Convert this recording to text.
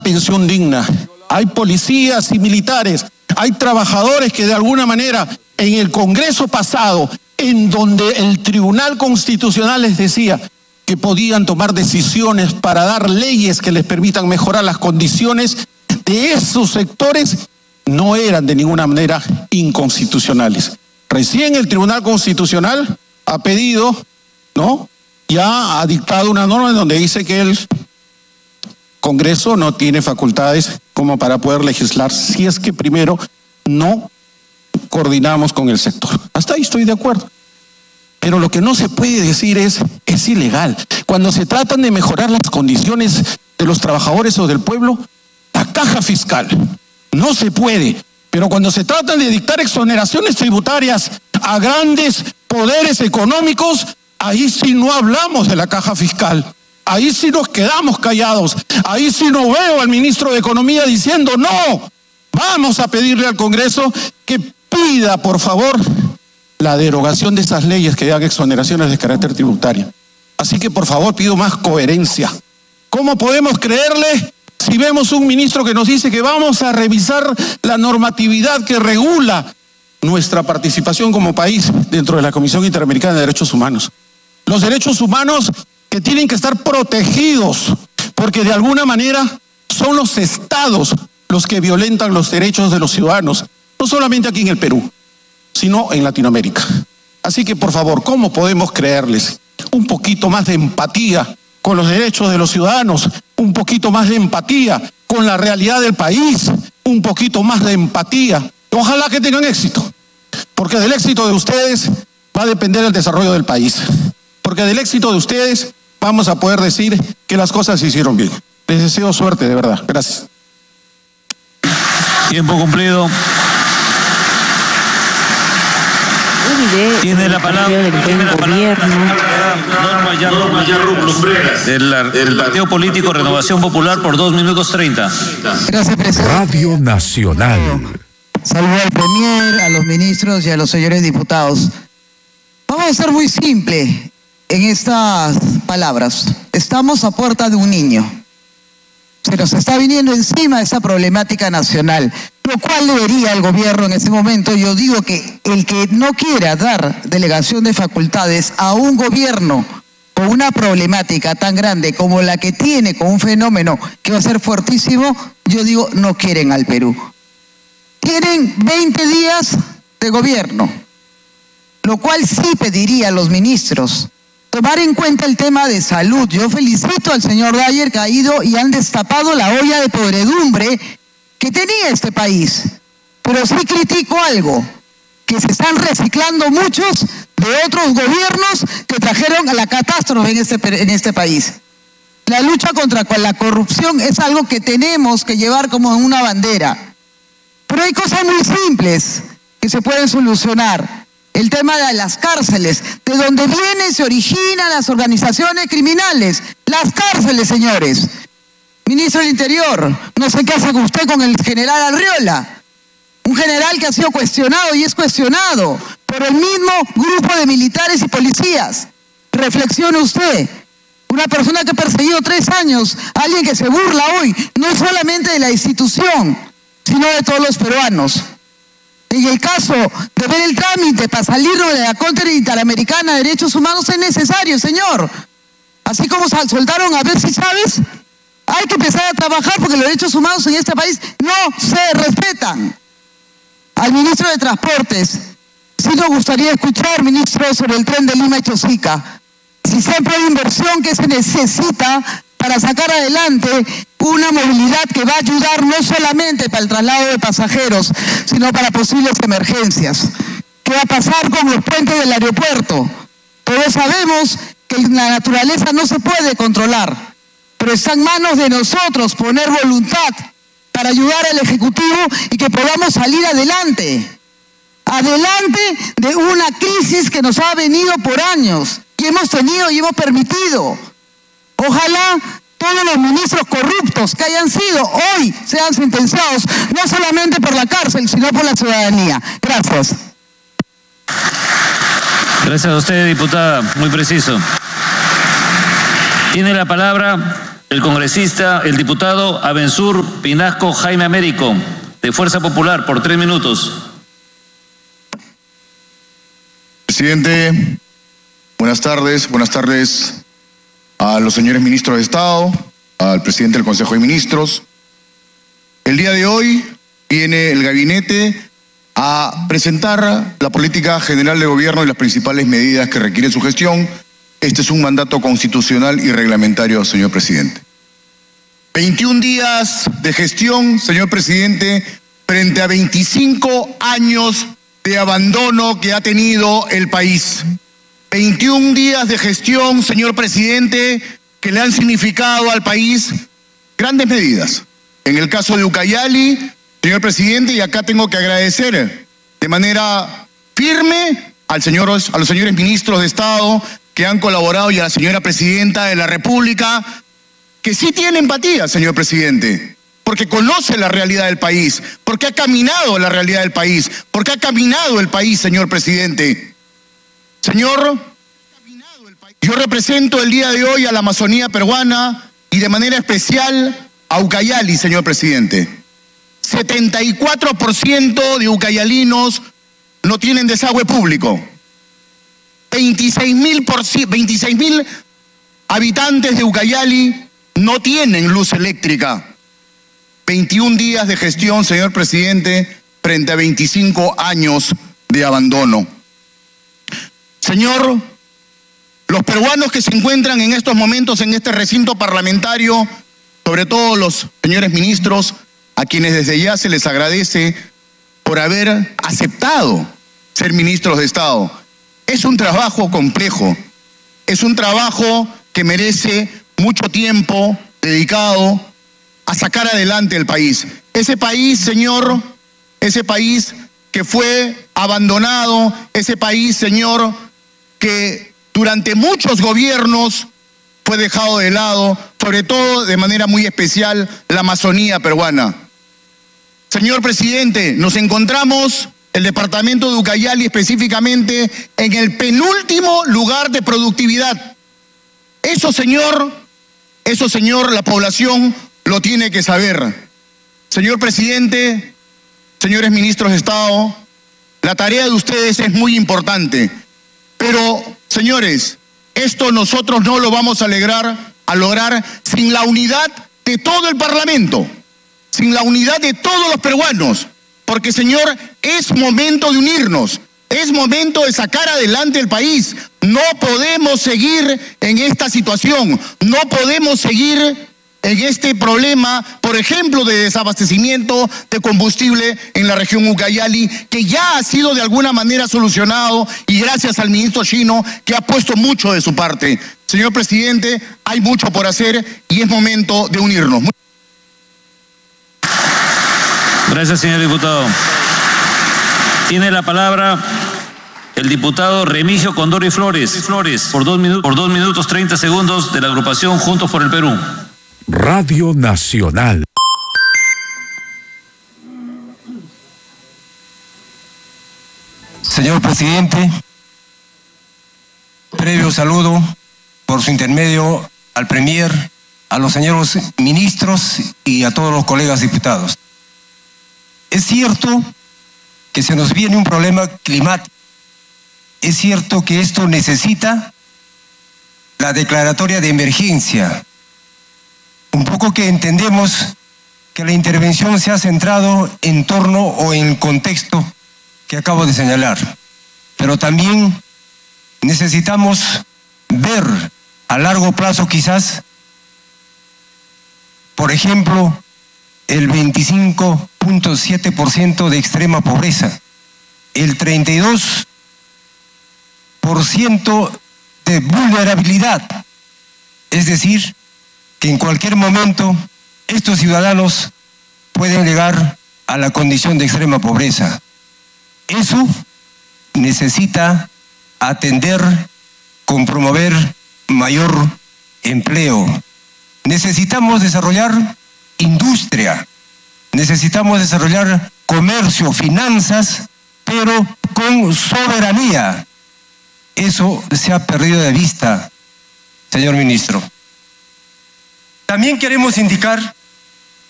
pensión digna, hay policías y militares, hay trabajadores que de alguna manera en el Congreso pasado, en donde el Tribunal Constitucional les decía que podían tomar decisiones para dar leyes que les permitan mejorar las condiciones de esos sectores, no eran de ninguna manera inconstitucionales. Recién el Tribunal Constitucional ha pedido, ¿no? Ya ha dictado una norma en donde dice que el Congreso no tiene facultades como para poder legislar si es que primero no coordinamos con el sector. Hasta ahí estoy de acuerdo. Pero lo que no se puede decir es ilegal. Cuando se tratan de mejorar las condiciones de los trabajadores o del pueblo, la caja fiscal no se puede. Pero cuando se trata de dictar exoneraciones tributarias a grandes poderes económicos, ahí sí no hablamos de la caja fiscal. Ahí sí nos quedamos callados. Ahí sí no veo al ministro de Economía diciendo no. Vamos a pedirle al Congreso que pida, por favor, la derogación de esas leyes que dan exoneraciones de carácter tributario. Así que, por favor, pido más coherencia. ¿Cómo podemos creerle si vemos un ministro que nos dice que vamos a revisar la normatividad que regula nuestra participación como país dentro de la Comisión Interamericana de Derechos Humanos? Los derechos humanos que tienen que estar protegidos, porque de alguna manera son los estados los que violentan los derechos de los ciudadanos, no solamente aquí en el Perú, sino en Latinoamérica. Así que, por favor, ¿cómo podemos creerles un poquito más de empatía con los derechos de los ciudadanos, un poquito más de empatía con la realidad del país, un poquito más de empatía? Ojalá que tengan éxito, porque del éxito de ustedes va a depender el desarrollo del país, porque del éxito de ustedes vamos a poder decir que las cosas se hicieron bien. Les deseo suerte, de verdad. Gracias. Tiempo cumplido. Tiene la palabra Norma Yarrup Lumbreras, del Partido Político Renovación Popular, por 2 minutos 30. Gracias, presidente. Radio Nacional. Saludo al Premier, a los ministros y a los señores diputados. Vamos a ser muy simple en estas palabras. Estamos a puerta de un niño. Se nos está viniendo encima esa problemática nacional, lo cual debería el gobierno en este momento. Yo digo que el que no quiera dar delegación de facultades a un gobierno con una problemática tan grande como la que tiene, con un fenómeno que va a ser fuertísimo, yo digo, no quieren al Perú. Tienen 20 días de gobierno, lo cual sí pediría a los ministros tomar en cuenta el tema de salud. Yo felicito al señor Dyer, que ha ido y han destapado la olla de podredumbre que tenía este país. Pero sí critico algo, que se están reciclando muchos de otros gobiernos que trajeron a la catástrofe en este país. La lucha contra la corrupción es algo que tenemos que llevar como una bandera. Pero hay cosas muy simples que se pueden solucionar. El tema de las cárceles, de donde vienen, se originan las organizaciones criminales. Las cárceles, señores. Ministro del Interior, no sé qué hace usted con el general Arriola. Un general que ha sido cuestionado y es cuestionado por el mismo grupo de militares y policías. Reflexione usted. Una persona que ha perseguido 3 años, alguien que se burla hoy, no solamente de la institución, sino de todos los peruanos. En el caso de ver el trámite para salirnos de la Corte Interamericana de Derechos Humanos es necesario, señor. Así como soltaron a ver si sabes, hay que empezar a trabajar porque los derechos humanos en este país no se respetan. Al ministro de Transportes, sí nos gustaría escuchar, ministro, sobre el tren de Lima y Chosica. Si siempre hay inversión que se necesita para sacar adelante una movilidad que va a ayudar no solamente para el traslado de pasajeros, sino para posibles emergencias. ¿Qué va a pasar con los puentes del aeropuerto? Todos sabemos que la naturaleza no se puede controlar, pero está en manos de nosotros poner voluntad para ayudar al Ejecutivo y que podamos salir adelante. Adelante de una crisis que nos ha venido por años y hemos tenido y hemos permitido. Ojalá todos los ministros corruptos que hayan sido hoy sean sentenciados, no solamente por la cárcel, sino por la ciudadanía. Gracias. Gracias a usted, diputada. Muy preciso. Tiene la palabra El congresista, el diputado Abensur Pinasco Jaime Américo, de Fuerza Popular, por 3 minutos. Presidente, buenas tardes a los señores ministros de Estado, al presidente del Consejo de Ministros. El día de hoy viene el gabinete a presentar la política general de gobierno y las principales medidas que requiere su gestión. Este es un mandato constitucional y reglamentario, señor presidente. 21 días de gestión, señor presidente, frente a 25 años de abandono que ha tenido el país. 21 días de gestión, señor presidente, que le han significado al país grandes medidas. En el caso de Ucayali, señor presidente, y acá tengo que agradecer de manera firme a los señores ministros de Estado que han colaborado y a la señora presidenta de la República, que sí tiene empatía, señor presidente, porque conoce la realidad del país, porque ha caminado la realidad del país, porque ha caminado el país, señor presidente. Señor, yo represento el día de hoy a la Amazonía peruana y de manera especial a Ucayali, señor presidente. 74% de ucayalinos no tienen desagüe público. 26.000 habitantes de Ucayali no tienen luz eléctrica. 21 días de gestión, señor presidente, frente a 25 años de abandono. Señor, los peruanos que se encuentran en estos momentos en este recinto parlamentario, sobre todo los señores ministros, a quienes desde ya se les agradece por haber aceptado ser ministros de Estado. Es un trabajo complejo, es un trabajo que merece mucho tiempo dedicado a sacar adelante el país. Ese país, señor, ese país que fue abandonado, ese país, señor, que durante muchos gobiernos fue dejado de lado, sobre todo de manera muy especial la Amazonía peruana. Señor presidente, nos encontramos, el departamento de Ucayali específicamente, en el penúltimo lugar de productividad. Eso, señor, la población lo tiene que saber. Señor presidente, señores ministros de Estado, la tarea de ustedes es muy importante. Pero, señores, esto nosotros no lo vamos a lograr sin la unidad de todo el Parlamento, sin la unidad de todos los peruanos. Porque, señor, es momento de unirnos, es momento de sacar adelante el país. No podemos seguir en esta situación, no podemos seguir en este problema, por ejemplo, de desabastecimiento de combustible en la región Ucayali, que ya ha sido de alguna manera solucionado y gracias al ministro Chino, que ha puesto mucho de su parte. Señor presidente, hay mucho por hacer y es momento de unirnos. Gracias, señor diputado. Tiene la palabra el diputado Remigio Condori Flores, por 2 minutos 30 segundos, de la agrupación Juntos por el Perú. Radio Nacional. Señor presidente, previo saludo por su intermedio al premier, a los señores ministros y a todos los colegas diputados. Es cierto que se nos viene un problema climático. Es cierto que esto necesita la declaratoria de emergencia. Un poco que entendemos que la intervención se ha centrado en torno o en el contexto que acabo de señalar. Pero también necesitamos ver a largo plazo quizás, por ejemplo, el 25.7% de extrema pobreza, el 32% de vulnerabilidad, es decir, que en cualquier momento estos ciudadanos pueden llegar a la condición de extrema pobreza. Eso necesita atender con promover mayor empleo. Necesitamos desarrollar industria, necesitamos desarrollar comercio, finanzas, pero con soberanía. Eso se ha perdido de vista, señor ministro. También queremos indicar